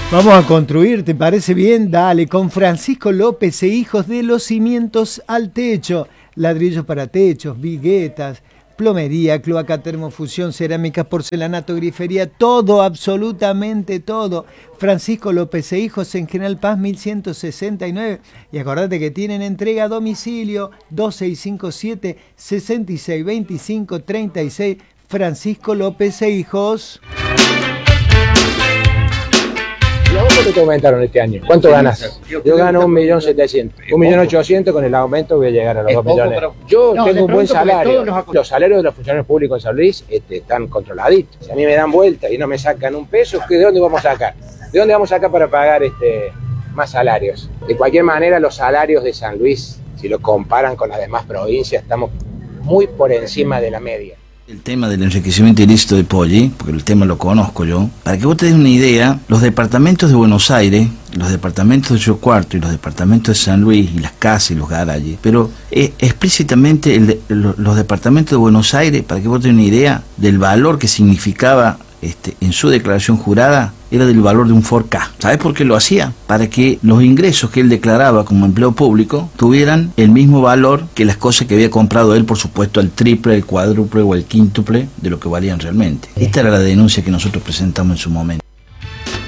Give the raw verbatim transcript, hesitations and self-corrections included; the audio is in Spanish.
Vamos a construir, ¿te parece bien? Dale, con Francisco López e Hijos, de los cimientos al techo. Ladrillos para techos, viguetas, plomería, cloaca, termofusión, cerámicas, porcelanato, grifería, todo, absolutamente todo. Francisco López e Hijos en General Paz mil ciento sesenta y nueve. Y acordate que tienen entrega a domicilio dos seis cinco siete, seis seis dos cinco tres seis. Francisco López e Hijos. ¿Cuánto te aumentaron este año? ¿Cuánto ganas? Yo gano un millón setecientos. Un millón ochocientos, con el aumento voy a llegar a los dos millones. Yo No, tengo un buen salario. los... Los salarios de los funcionarios públicos en San Luis este, están controladitos. Si a mí me dan vuelta y no me sacan un peso, ¿de dónde vamos a sacar? ¿De dónde vamos a sacar para pagar este, más salarios? De cualquier manera, los salarios de San Luis, si lo comparan con las demás provincias, estamos muy por encima de la media. El tema del enriquecimiento ilícito de Poggi, porque el tema lo conozco yo, para que vos te des una idea, los departamentos de Buenos Aires, los departamentos de Río Cuarto y los departamentos de San Luis y las casas y los garajes, pero eh, explícitamente el de, lo, los departamentos de Buenos Aires, para que vos te des una idea del valor que significaba este, en su declaración jurada, era del valor de un Ford Ka. ¿Sabes por qué lo hacía? Para que los ingresos que él declaraba como empleo público tuvieran el mismo valor que las cosas que había comprado él, por supuesto, al triple, el cuádruple o el quíntuple de lo que valían realmente. Esta era la denuncia que nosotros presentamos en su momento.